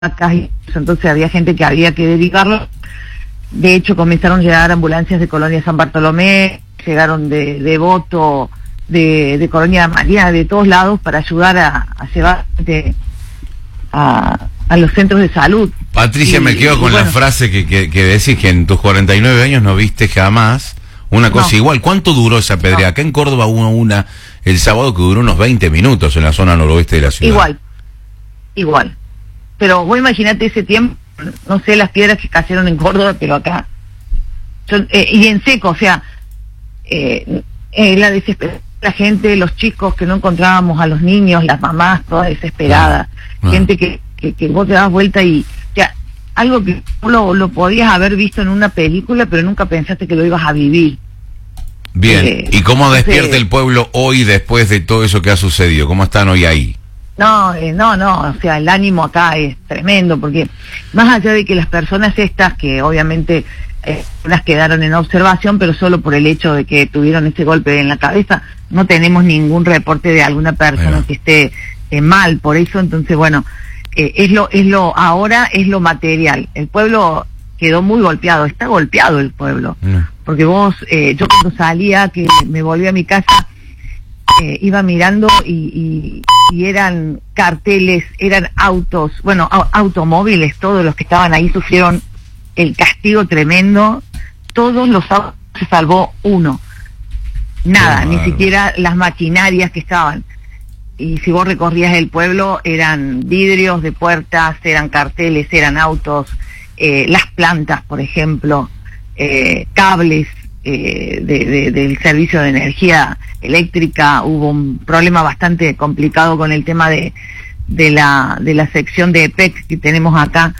acá, entonces había gente que había que derivarlo. De hecho, comenzaron a llegar ambulancias de Colonia San Bartolomé, llegaron de Devoto, de Colonia María, de todos lados, para ayudar a llevar a los centros de salud. Patricia, me quedo con la frase que decís, que en tus 49 años no viste jamás una cosa igual. ¿Cuánto duró esa pedrea? Acá en Córdoba hubo una el sábado que duró unos 20 minutos en la zona noroeste de la ciudad. Igual. Pero vos imaginate ese tiempo, no sé las piedras que cayeron en Córdoba, pero acá, y en seco, o sea, la desesperación, la gente, los chicos que no encontrábamos, a los niños, las mamás, todas desesperadas, gente que vos te das vuelta y, o sea, algo que lo podías haber visto en una película, pero nunca pensaste que lo ibas a vivir. Bien, ¿y cómo despierta el pueblo hoy después de todo eso que ha sucedido? ¿Cómo están hoy ahí? No, o sea, el ánimo acá es tremendo, porque más allá de que las personas estas, que obviamente las quedaron en observación, pero solo por el hecho de que tuvieron ese golpe en la cabeza, no tenemos ningún reporte de alguna persona que esté mal, por eso, entonces, bueno, ahora es lo material. El pueblo quedó muy golpeado, está golpeado el pueblo, porque yo cuando salía, que me volví a mi casa, iba mirando y eran carteles, eran autos, bueno, automóviles, todos los que estaban ahí sufrieron el castigo tremendo, todos los autos, se salvó uno, nada, ni siquiera las maquinarias que estaban. Y si vos recorrías el pueblo, eran vidrios de puertas, eran carteles, eran autos, las plantas, por ejemplo, cables del servicio de energía eléctrica. Hubo un problema bastante complicado con el tema de la sección de EPEC que tenemos acá,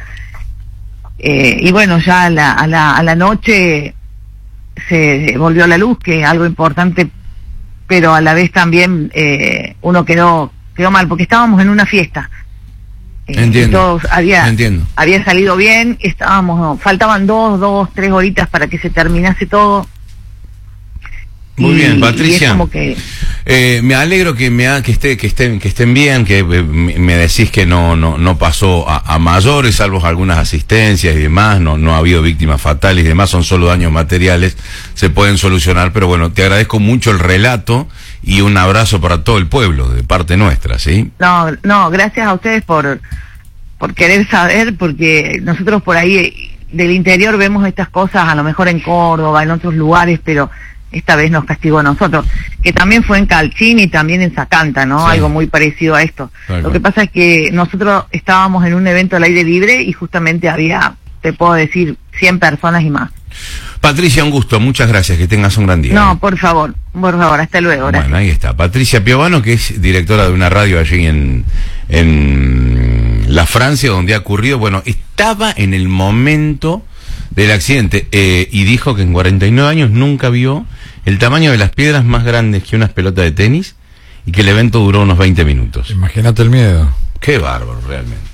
y bueno, ya a la noche se volvió la luz, que es algo importante, pero a la vez también uno quedó mal, porque estábamos en una fiesta. Entiendo. Había salido bien, faltaban 3 horitas para que se terminase todo. Muy bien, Patricia. Es como que me alegro que estén bien, que me decís que no pasó a mayores, salvo algunas asistencias y demás, no ha habido víctimas fatales y demás, son solo daños materiales, se pueden solucionar, pero bueno, te agradezco mucho el relato y un abrazo para todo el pueblo de parte nuestra, ¿sí? No, gracias a ustedes por querer saber, porque nosotros por ahí del interior vemos estas cosas, a lo mejor en Córdoba, en otros lugares, pero esta vez nos castigó a nosotros, que también fue en Calchín y también en Sacanta, ¿no? Sí. Algo muy parecido a esto. Claro. Lo que pasa es que nosotros estábamos en un evento al aire libre y justamente había, te puedo decir, 100 personas y más. Patricia, un gusto, muchas gracias, que tengas un gran día. No, por favor, hasta luego. Gracias. Bueno, ahí está, Patricia Piovano, que es directora de una radio allí en la Francia, donde ha ocurrido, bueno, estaba en el momento del accidente, y dijo que en 49 años nunca vio el tamaño de las piedras más grandes que unas pelotas de tenis, y que el evento duró unos 20 minutos. Imagínate el miedo. Qué bárbaro, realmente.